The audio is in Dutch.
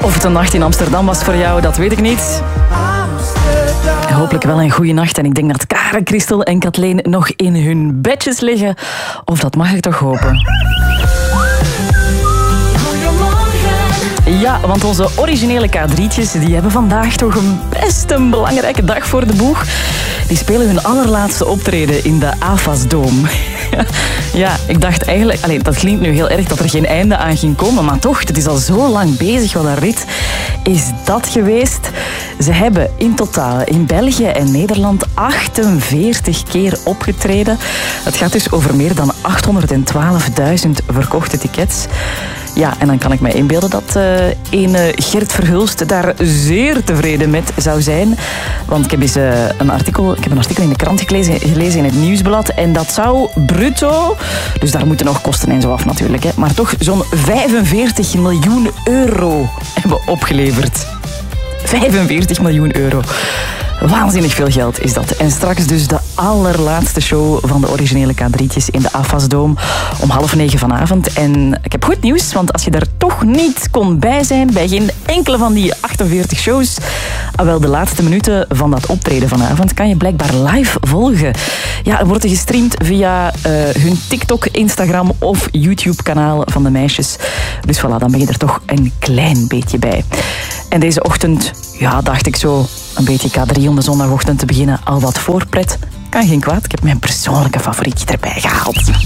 Of het een nacht in Amsterdam was voor jou, dat weet ik niet. Hopelijk wel een goede nacht. En ik denk dat Karen, Christel en Kathleen nog in hun bedjes liggen. Of dat mag ik toch hopen. Ja, want onze originele K3'tjes die hebben vandaag toch best een belangrijke dag voor de boeg. Die spelen hun allerlaatste optreden in de AFAS-doom. Ja, ik dacht eigenlijk... dat klinkt nu heel erg dat er geen einde aan ging komen, maar toch, het is al zo lang bezig. Wat een rit is dat geweest. Ze hebben in totaal in België en Nederland 48 keer opgetreden. Het gaat dus over meer dan 812.000 verkochte tickets. Ja, en dan kan ik mij inbeelden dat ene Gert Verhulst daar zeer tevreden met zou zijn. Want ik heb een artikel in de krant gelezen in het Nieuwsblad. En dat zou bruto, dus daar moeten nog kosten en zo af natuurlijk, hè, maar toch zo'n 45 miljoen euro hebben opgeleverd. 45 miljoen euro. Waanzinnig veel geld is dat. En straks dus de allerlaatste show van de originele K3'tjes in de AFAS-doom om 20:30 vanavond. En ik heb goed nieuws, want als je daar toch niet kon bij zijn, bij geen enkele van die 48 shows, wel de laatste minuten van dat optreden vanavond, kan je blijkbaar live volgen. Ja, er wordt gestreamd via hun TikTok, Instagram of YouTube-kanaal van de meisjes. Dus voilà, dan ben je er toch een klein beetje bij. En deze ochtend, ja, dacht ik zo, een beetje K3 om de zondagochtend te beginnen. Al wat voorpret, kan geen kwaad. Ik heb mijn persoonlijke favorietje erbij gehaald.